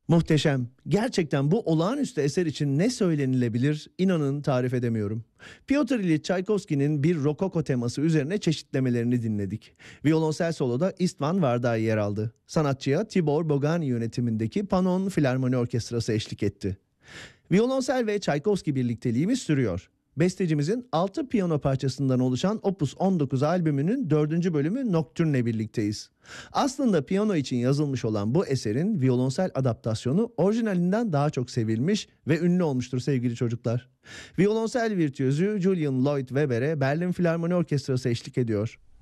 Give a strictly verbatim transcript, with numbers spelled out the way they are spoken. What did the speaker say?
Muhteşem. Gerçekten bu olağanüstü eser için ne söylenilebilir inanın tarif edemiyorum. Piotr İliç Çaykovski'nin bir rokoko teması üzerine çeşitlemelerini dinledik. Violonsel soloda Istvan Varday yer aldı. Sanatçıya Tibor Bogani yönetimindeki Panon Filarmoni Orkestrası eşlik etti. Violonsel ve Çaykovski birlikteliğimiz sürüyor. Bestecimizin altı piyano parçasından oluşan Opus on dokuz albümünün dördüncü bölümü Nocturne'le birlikteyiz. Aslında piyano için yazılmış olan bu eserin violonsel adaptasyonu orijinalinden daha çok sevilmiş ve ünlü olmuştur sevgili çocuklar. Violonsel virtüözü Julian Lloyd Webber'e Berlin Filarmoni Orkestrası eşlik ediyor.